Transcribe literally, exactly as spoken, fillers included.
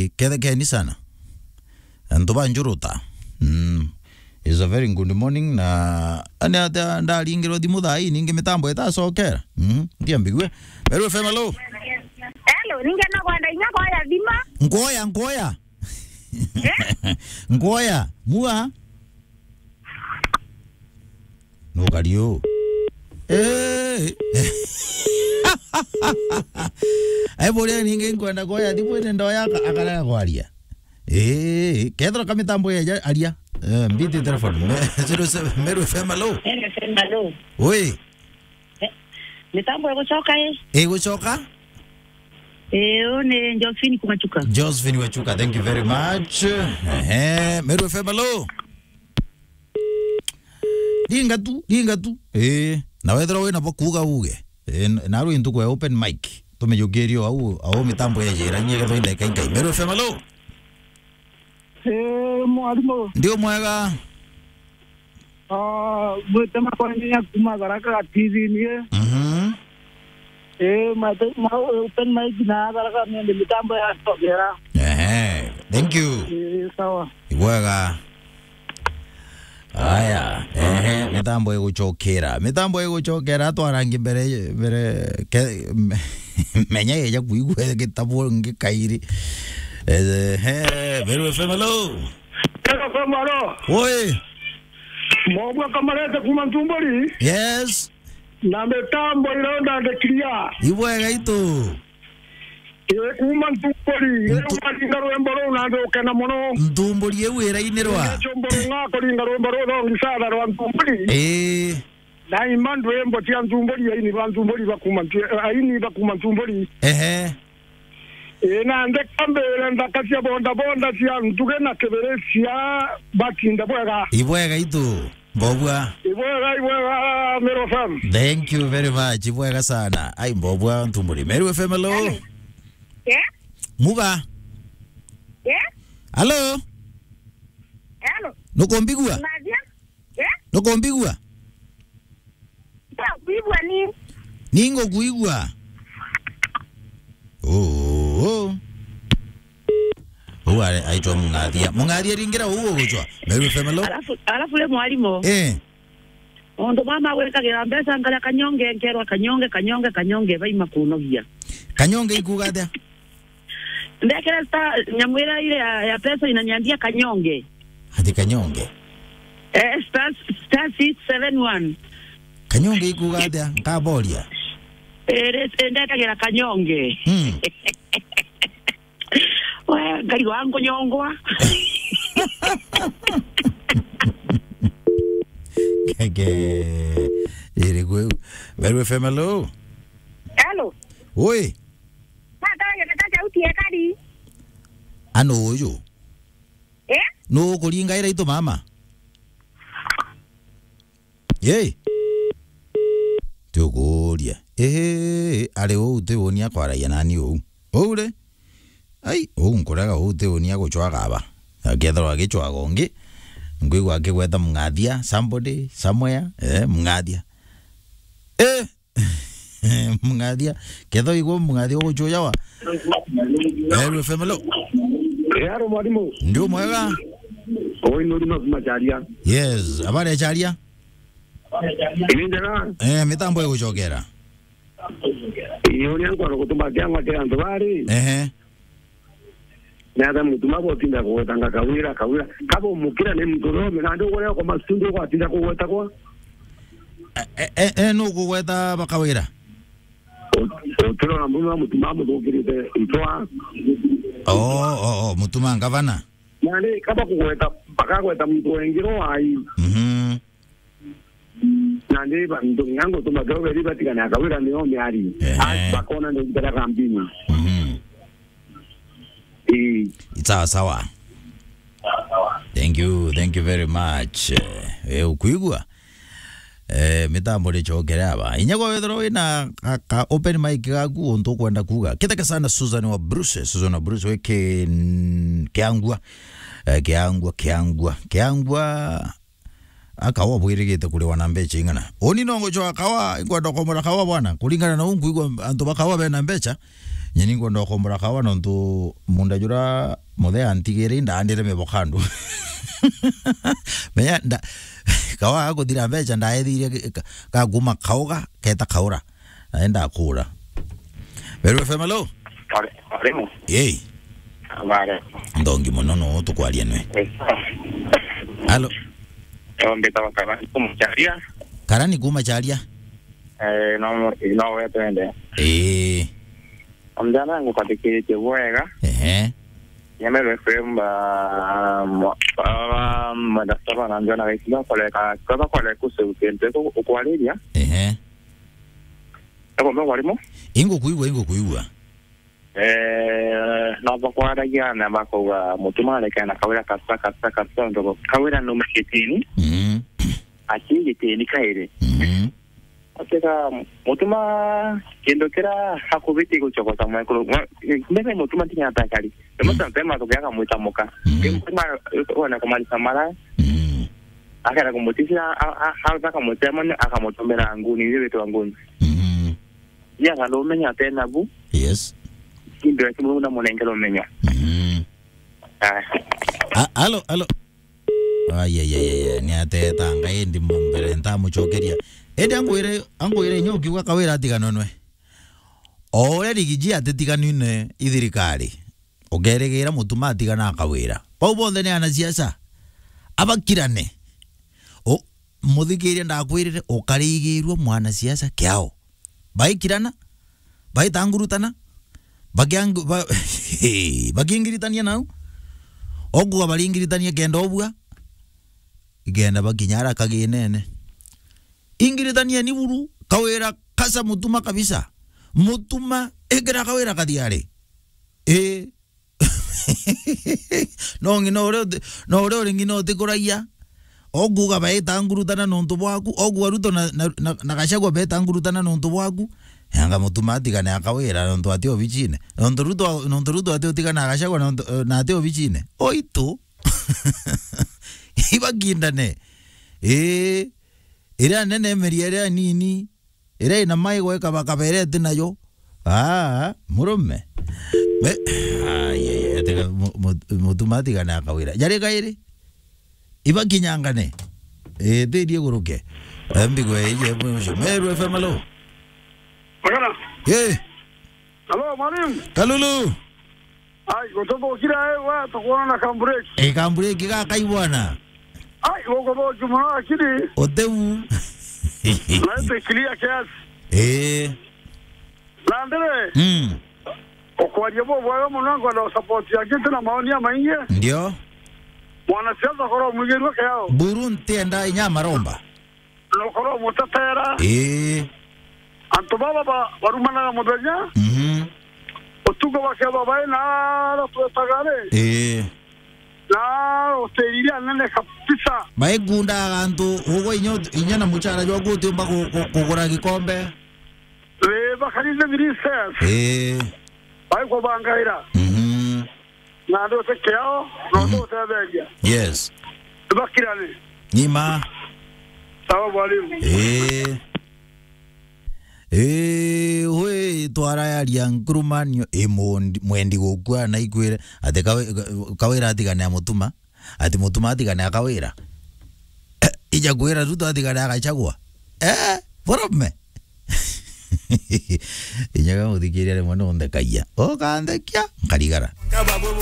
eh kede keni sana antoba njuruta mm is a very good morning na ana da ndalingiro dimudai ninge mitambo eta sokera mhm ndiambigwe Meru F M hello hello ninge na kwenda inyako ya dima ngoya ngoya ngoya mua no gario eh ai bole ninge kwenda ngoya dipwene ndo yaka akala kwaria eh kedro kamitambo ya aria eh mbiti telefoni Meru F M hello Meru F M hello oi mitambo yako choka eh eh choka eh one Josephine Kumachuka Josephine Wachuka thank you very much eh Meru F M hello dinga tu dinga tu eh na wedro we na bokuga uge eh naru intuko open mic tumejogerio au au mitambo ya jira nyege to inde kai kai Meru F M hello eh mwalimu ndio mwega ah butama kwa nya kuma garaka T V ni mhm eh ma ma open mic na garaka ni mitambo ya togera eh thank you eh sawa mwega aya eh mitambo iguchokera mitambo iguchokera twarangi mbere mbere menya ya kuigwe gitabo ngikairi eh Meru F M hello Meru F M hello oi mobwa kamarete kuma Ntumbuli yes na mitambo ironda ndekiria ibwega itu e kuma Ntumbuli e malinga rwembo runa ndoke na muno Ntumbuli ewira inirwa chombo ngako linga rwembo ro ngisara rwa Ntumbuli eh na imandu embo tia Ntumbuli aini ba Ntumbuli bakuma aini bakuma Ntumbuli ehe e na ndekambere ndakasia bonda bonda tia ntuge na kebere sia batinda bwega ibwega itu mbobwa ibwega ibwega Meru F M thank you very much ibwega sana ai mbobwa Ntumbuli Meru F M hello yeah muga yeah hello hello nokombigwa Nadia yeah nokombigwa kuigwa ni ningo kuigwa oh oh oh ale aitwa mungadia mungadia ringira uwo guchwa Meru F M hello alafu alafu le mwalimu eh ondo mama weka gira mbesa ngala kanyonge ngerwa kanyonge kanyonge kanyonge baima kunogia kanyonge ikugatia ndekera sta nyamwira ile ya, ya pesa inaniambia kanyonge hadi kanyonge eh star star six seven one kanyonge ikugatia kabolia eh ndeka gira kanyonge mm we gari wangu nyongwa kege iri gwe Meru F M hello hello oi mata ya tata uti ya kadi ano oyo eh no kulinga ira ito mama yey tuguria eh ale o te wonia kwara ya nani o ore ai o nkoraga o te wonia gochwaga ba agethwa gichwa gongi ngwigwa akigweta mungathia somebody somewhere eh mungathia eh mungathia ketho igwo mungathia gochoya wa Meru F M hello yaro mwalimu ndio mwega oi nuri macharia yes abare charia Indira eh mitambo iguchokera iyo ni anko kutuma kyangwa kya ndwari ehe nada mutuma botinda kuwetanga kawira kawira kabo mukira ne mtorome na ndio kwa mastundo kwa tinda kuweta kwa eh eh eh no kuweta bakawira otero na mbona mutuma mudokirite itwa oh oh oh mutuma ngavana nani kaba kuweta bakakweta mtu wengiro ai mhm nande ba ndo nyango to magawe riba tikana kawira ni omi ari ai bakona ndo ndara kambini mhm eh sawa sawa thank you thank you very much eh ukuigwa eh mitambo ri chokera ba inyago wethero ina ka open mic gaku onto kwenda kuga kitaka sana Susan wa Bruce Susan wa Bruce weke kiangwa kiangwa kiangwa kiangwa akawa bwirigite kuri wanambe chingana oni nongo cho akawa ingwenda komora kawa bwana kulingana na ungu igwa antu bakawa bena mbecha nyeni ngondo kombora kawa nontu munda jura mode antigere nda andere me bokhandu meya nda kawa ako dira becha nda edire ka guma kauga keta kaura enda kura Pero femelo Vale, vale. Yey Vale. Ndongi monono to kwalia nwe Halo Yo mbetaba karani kuma charia Karani kuma charia Eh no no voy a tener Eh Amjana ngo katikiri te wega Eh Yame refemba ma ma da stava andando a Isla quale ka cosa quale kusu kente ko kwaliria Eh Eko ndo walimo Ingo kuigwa ingo kuigwa Eh no bakwara ya na bakwa mutumale kana kawira kasa kasa kasa ndo kawira no mshitini Mhm akili teni kaire Mhm Ateka mutuma kendo kera hakubiti kuchokota micro mbele mutuma tinya atakali Temos tema to kaya muita moka kema wana kama samara Mhm akara kumutisia halba kama mutema akamotomera nguni ile to nguni Mhm ya ngalo menya tena bu Yes Kindo kimu na monengelo menya Mhm Ah Halo halo Ay ay ay ni ateta ngaendi mbere ntamu chokeria Ede angwire angwire nyoki kwa kawira tiganonwe Ore rigiji atetiganine ithirikari Ogeregera mutuma atigana kawira Pau bonde ne anasiasa Abakirane O muthikiria ndakwirire okarigirwo mwana siasa kyao Baikirana Baitangurutana Bagiangu ba Bagingiritania nau Ogwa balingiritania kenda obwa Igenda bakinyara kaginene Ingiritania ni buru kawera kasa mutuma kabisa mutuma egera kawera kadiare eh no ngino ro no ro ngino te koraya oguga baita ngurutana nonto bwaku ogwa ruto na na kashagwa baita ngurutana nonto bwaku yanga mutuma atigana akawera nonto atio bichine nonto ruto nonto ruto atio tigana kashagwa nonto na atio bichine oito ibagindane eh Ira nene meriere nini ira ina mai gweka bakabere tinayo ah murume me ay ay tega automatica na kawira yare gaire iba kinyangane eh de die guruke ambi gwe ye mwe meru femalo Magana eh Hello Marim kalulu Ai gotobo kira ewa tokona na kamburek e kamburek ga kaibwana Ai gogo bo jumana akili Oteu Laite clear kiasi Eh Landere Mm Kwa jabo wao mwanangu na support yake tena maoni ya maingie Ndio Wanasiasa koro mwigirwa kayao Burundi enda inyama romba No koro mutatera Eh Antobaba ba barumana modanya Mhm Otugo bakaba bae na tutagare Eh Na oteriria nene kabisa Baigunda abantu ugo inyo inyana muchara jo gutu mba kugura gikombe Le bakarize virise eh Bae ko bangaira Mhm Na ndo tekeo no ndo tabeja Yes Bakirane Nima Sawa mwalimu Eh Eh we twara ya liankurumanyo e mwendi gukwa na ikwire ate kawira atigane ya mutuma ati mutuma atigane akawira ija kwira tuto atigane akachagwa eh forome Inya ga muthikiria le mwana onde kaya o kandekia karigara